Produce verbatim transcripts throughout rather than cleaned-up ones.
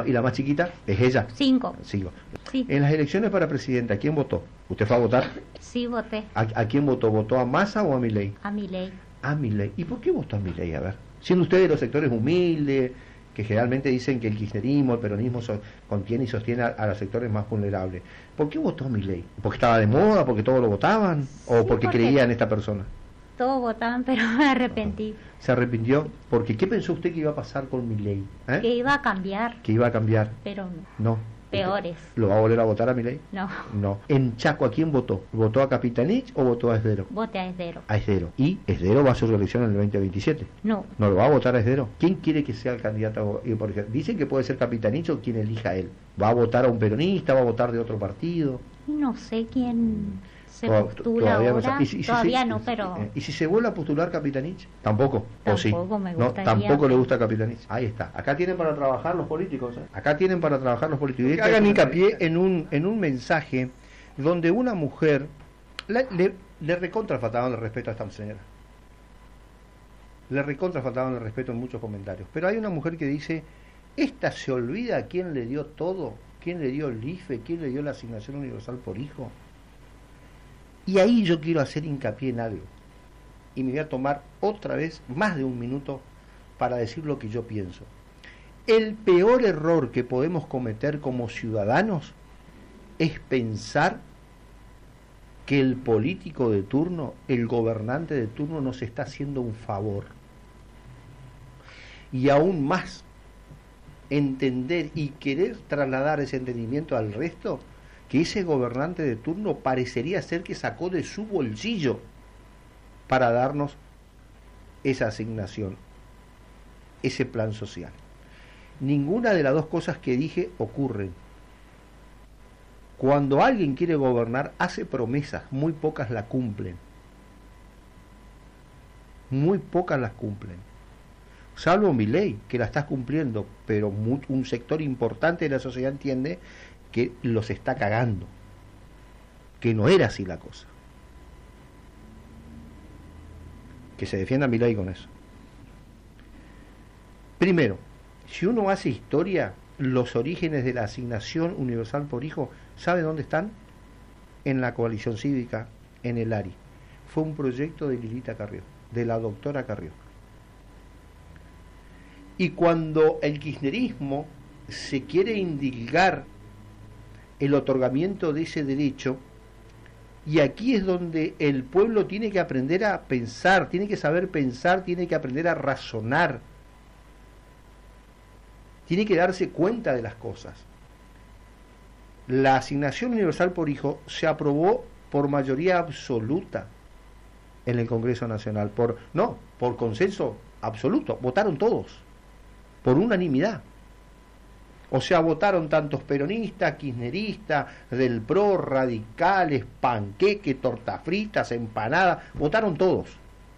y la más chiquita es ella. Cinco. Cinco. Sí. En las elecciones para presidenta, ¿quién votó? ¿Usted fue a votar? Sí, voté. ¿A, a quién votó? ¿Votó a Massa o a Milei? A Milei. A Milei. ¿Y por qué votó a Milei? A ver, siendo usted de los sectores humildes, que generalmente dicen que el kirchnerismo, el peronismo so, contiene y sostiene a, a los sectores más vulnerables. ¿Por qué votó a Milei? ¿Porque estaba de moda? ¿Porque todos lo votaban? ¿O Sí, porque, porque creía en esta persona? Todos votaban, pero me arrepentí. ¿Se arrepintió? Porque ¿qué pensó usted que iba a pasar con Milei? ¿Eh? Que iba a cambiar, Que iba a cambiar. pero No. peores. ¿Lo va a volver a votar a Milei? No. No. ¿En Chaco a quién votó? ¿Votó a Capitanich o votó a Esdero? Voté a Esdero. A Esdero. ¿Y Esdero va a su reelección en el veinte veintisiete? No. ¿No lo va a votar a Esdero? ¿Quién quiere que sea el candidato? Eh, por ejemplo, dicen que puede ser Capitanich o quien elija él. ¿Va a votar a un peronista? ¿Va a votar de otro partido? No sé quién se Toda- postula todavía no ahora. sa- ¿Y si- y si Todavía se- no, pero eh, ¿Y si se vuelve a postular Capitanich? ¿Tampoco? ¿O sí? Tampoco me No, gustaría. tampoco le gusta Capitanich. Ahí está. Acá tienen para trabajar los políticos. ¿eh? Acá tienen para trabajar los políticos. Y Que este- hagan hincapié en un, en un mensaje donde una mujer la- le, le recontra faltaban el respeto a esta señora. Le recontra faltaban el respeto en muchos comentarios. Pero hay una mujer que dice, esta se olvida quién le dio todo, quién le dio el I F E, quién le dio la asignación universal por hijo. Y ahí yo quiero hacer hincapié en algo. Y me voy a tomar otra vez más de un minuto para decir lo que yo pienso. El peor error que podemos cometer como ciudadanos es pensar que el político de turno, el gobernante de turno, nos está haciendo un favor. Y aún más, entender y querer trasladar ese entendimiento al resto, que ese gobernante de turno parecería ser que sacó de su bolsillo para darnos esa asignación, ese plan social. Ninguna de las dos cosas que dije ocurren. Cuando alguien quiere gobernar, hace promesas, muy pocas las cumplen. Muy pocas las cumplen. Salvo Milei, que la está cumpliendo, pero muy, un sector importante de la sociedad entiende que los está cagando, que no era así la cosa. Que se defienda Milei con eso. Primero, si uno hace historia, los orígenes de la asignación universal por hijo, ¿sabe dónde están? En la coalición cívica, en el A R I. Fue un proyecto de Lilita Carrió, de la doctora Carrió. Y cuando el kirchnerismo se quiere indilgar el otorgamiento de ese derecho, y aquí es donde el pueblo tiene que aprender a pensar, tiene que saber pensar, tiene que aprender a razonar, tiene que darse cuenta de las cosas. La asignación universal por hijo se aprobó por mayoría absoluta en el Congreso Nacional, por no, por consenso absoluto, votaron todos, por unanimidad. O sea, votaron tantos peronistas, kirchneristas, del P R O, radicales, panqueque, tortas fritas, empanadas, votaron todos.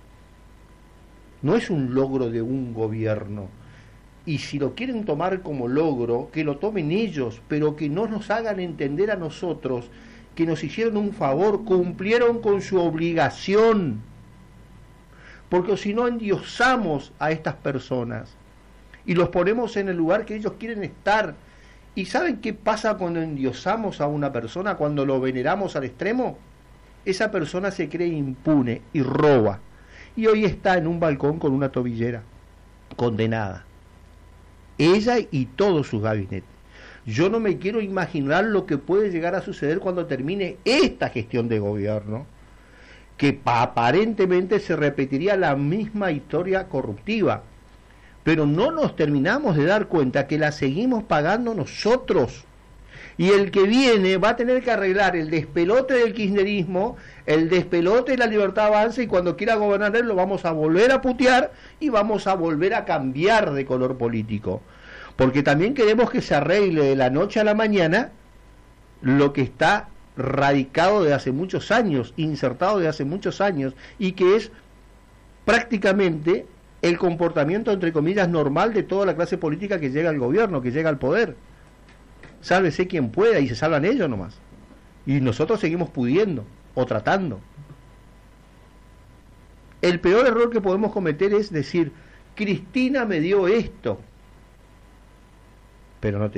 No es un logro de un gobierno. Y si lo quieren tomar como logro, que lo tomen ellos, pero que no nos hagan entender a nosotros que nos hicieron un favor, cumplieron con su obligación. Porque si no endiosamos a estas personas y los ponemos en el lugar que ellos quieren estar. ¿Y saben qué pasa cuando endiosamos a una persona, cuando lo veneramos al extremo? Esa persona se cree impune y roba. Y hoy está en un balcón con una tobillera, condenada. Ella y todos sus gabinetes. Yo no me quiero imaginar lo que puede llegar a suceder cuando termine esta gestión de gobierno, que aparentemente se repetiría la misma historia corruptiva. Pero no nos terminamos de dar cuenta que la seguimos pagando nosotros. Y el que viene va a tener que arreglar el despelote del kirchnerismo, el despelote de la Libertad Avanza, y cuando quiera gobernar él lo vamos a volver a putear y vamos a volver a cambiar de color político. Porque también queremos que se arregle de la noche a la mañana lo que está radicado de hace muchos años, insertado de hace muchos años, y que es prácticamente el comportamiento, entre comillas, normal de toda la clase política que llega al gobierno, que llega al poder. Sálvese quien pueda y se salvan ellos nomás. Y nosotros seguimos pudiendo o tratando. El peor error que podemos cometer es decir, Cristina me dio esto, pero no te